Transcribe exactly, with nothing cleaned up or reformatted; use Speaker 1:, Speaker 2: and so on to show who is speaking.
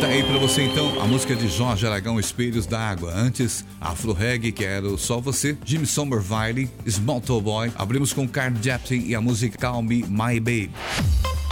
Speaker 1: Tá aí pra você então a música de Jorge Aragão, Espelhos da Água. Antes, Afro Reggae, Quero Só Você, Jimmy Somerville, Small Toe Boy. Abrimos com Carl Jepsen e a música Call Me My Babe.